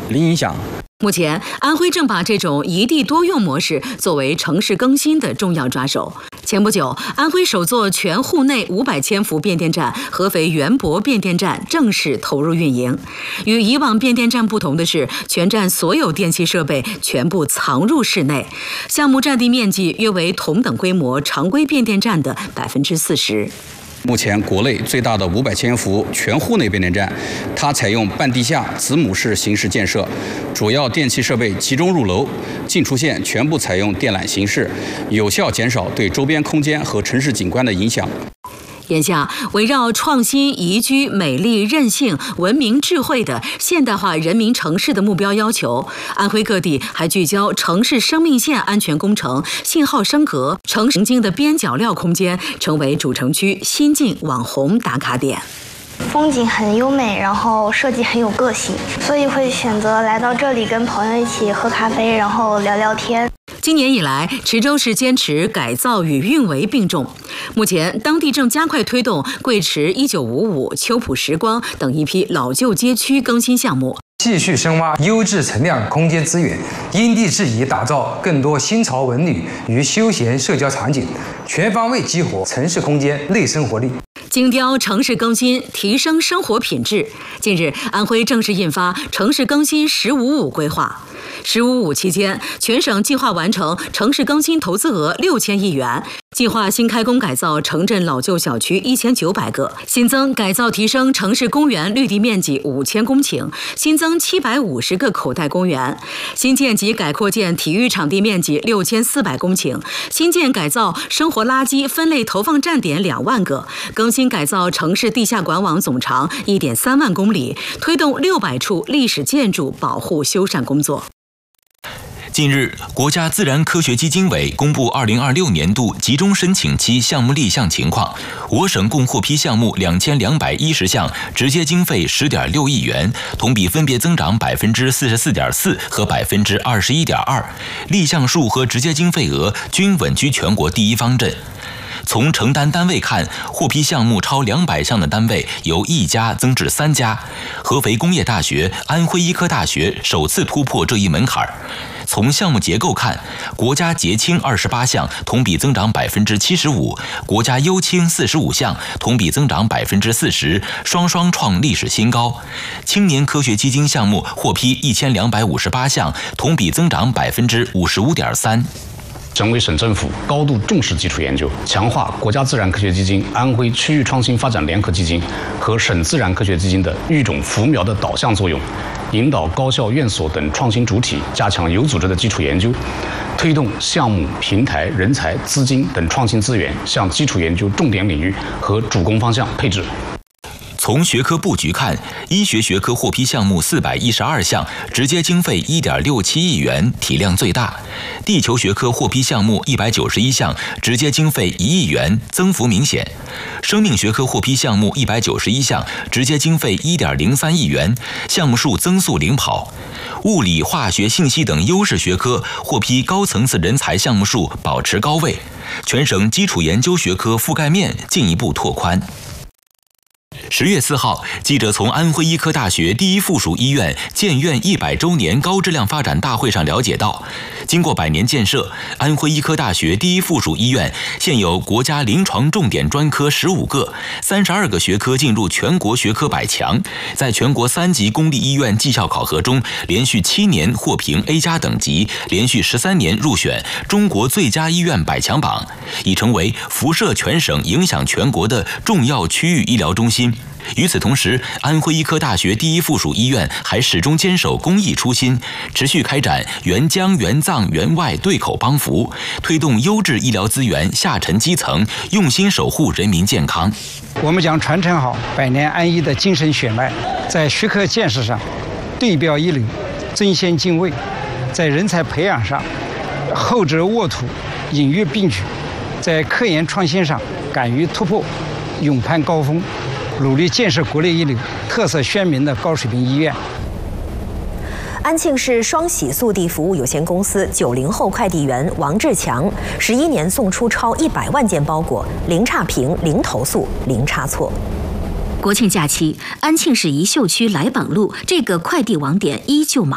零影响。 目前，安徽正把这种一地多用模式作为城市更新的重要抓手。前不久，安徽首座全户内500千伏变电站——合肥元博变电站正式投入运营。与以往变电站不同的是，全站所有电气设备全部藏入室内，项目占地面积约为同等规模常规变电站的40%。 目前国内最大的500千伏全户内变电站，它采用半地下子母式形式建设，主要电气设备集中入楼，进出线全部采用电缆形式，有效减少对周边空间和城市景观的影响。 眼下，围绕创新、宜居、美丽、韧性、文明、智慧的现代化人民城市的目标要求，安徽各地还聚焦城市生命线安全工程、信号升格、城市经的边角料空间，成为主城区新晋网红打卡点。 风景很优美，然后设计很有个性，所以会选择来到这里跟朋友一起喝咖啡，然后聊聊天。 今年以来，池州市坚持改造与运维并重。目前，当地正加快推动贵池1955、秋浦时光等一批老旧街区更新项目， 继续深挖优质存量空间资源，因地制宜打造更多新潮文旅与休闲社交场景，全方位激活城市空间内生活力。 精雕城市更新，提升生活品质。近日，安徽正式印发城市更新“1055”规划。“1055”期间，全省计划完成城市更新投资额6000亿元，计划新开工改造城镇老旧小区1900个，新增改造提升城市公园绿地面积5000公顷，新增750个口袋公园，新建及改扩建体育场地面积6400公顷，新建改造生活垃圾分类投放站点2万个，更新改造城市地下管网总长1.3万公里，推动600处历史建筑保护修缮工作。 近日，国家自然科学基金委公布2026年度集中申请期项目立项情况，我省共获批项目2210项，直接经费10.6亿元，同比分别增长44.4%和21.2%，立项数和直接经费额均稳居全国第一方阵。从承担单位看，获批项目超200项的单位由1家增至3家，合肥工业大学、安徽医科大学首次突破这一门槛。从项目结构看，国家节轻28项，同比增长75%；国家优轻45项，同比增长40%，双双创历史新高。青年科学基金项目获批1258项，同比增长55.3%。 省委省政府高度重视基础研究，强化国家自然科学基金、安徽区域创新发展联合基金和省自然科学基金的育种扶苗的导向作用，引导高校院所等创新主体加强有组织的基础研究，推动项目、平台、人才、资金等创新资源向基础研究重点领域和主攻方向配置。 从学科布局看，医学学科获批项目412项，直接经费1.67亿元，体量最大；地球学科获批项目191项，直接经费1亿元，增幅明显；生命学科获批项目191项，直接经费1.03亿元，项目数增速领跑；物理、化学、信息等优势学科获批高层次人才项目数保持高位，全省基础研究学科覆盖面进一步拓宽。10月4号，记者从安徽医科大学第一附属医院建院100周年高质量发展大会上了解到，经过100年建设，安徽医科大学第一附属医院现有国家临床重点专科15个，32个学科进入全国学科100强，在全国3级公立医院绩效考核中，连续7年获评 A+ 等级，连续13年入选中国最佳医院100强榜，已成为辐射全省、影响全国的重要区域医疗中心。与此同时，安徽医科大学第一附属医院还始终坚守公益初心，持续开展援疆援藏援外对口帮扶，推动优质医疗资源下沉基层，用心守护人民健康。 我们将传承好百年安医的精神血脉，在学科建设上对标一流，争先进卫；在人才培养上厚植沃土，引育并举；在科研创新上敢于突破，勇攀高峰，努力建设国内一流、特色鲜明的高水平医院。 安庆市双喜速递服务有限公司90后快递员王志强，11年送出超100万件包裹，零差评、零投诉、零差错。 国庆假期，安庆市宜秀区来访路这个快递网点依旧忙。